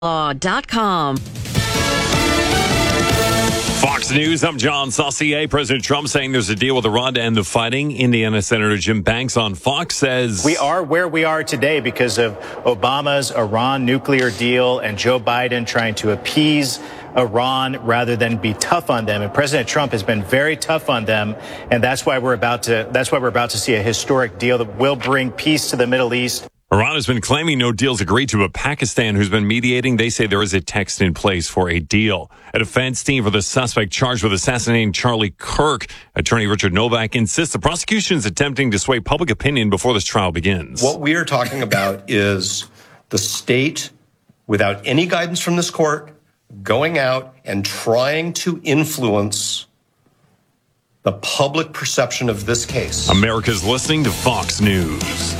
Law.com. Fox News, I'm John Saucier. President Trump saying there's a deal with Iran to end the fighting. Indiana Senator Jim Banks on Fox says, "We are where we are today because of Obama's Iran nuclear deal and Joe Biden trying to appease Iran rather than be tough on them. And President Trump has been very tough on them. And that's why we're about to see a historic deal that will bring peace to the Middle East." Iran has been claiming no deals agreed to, but Pakistan, who's been mediating, they say there is a text in place for a deal. A defense team for the suspect charged with assassinating Charlie Kirk, attorney Richard Novak, insists the prosecution is attempting to sway public opinion before this trial begins. What we are talking about is the state, without any guidance from this court, going out and trying to influence the public perception of this case. America's listening to Fox News.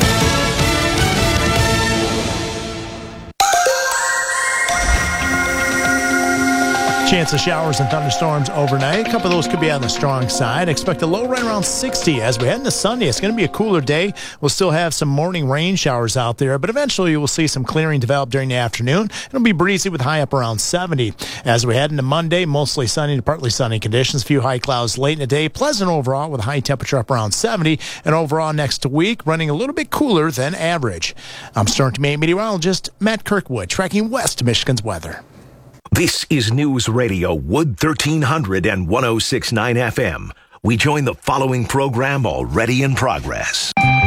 Chance of showers and thunderstorms overnight. A couple of those could be on the strong side. Expect a low right around 60 as we head into Sunday. It's going to be a cooler day. We'll still have some morning rain showers out there, but eventually you will see some clearing develop during the afternoon. It'll be breezy with high up around 70. As we head into Monday, mostly sunny to partly sunny conditions. A few high clouds late in the day. Pleasant overall with a high temperature up around 70. And overall next week, running a little bit cooler than average. I'm Storm Team meteorologist Matt Kirkwood, tracking west Michigan's weather. This is News Radio Wood 1300 and 106.9 FM. We join the following program already in progress.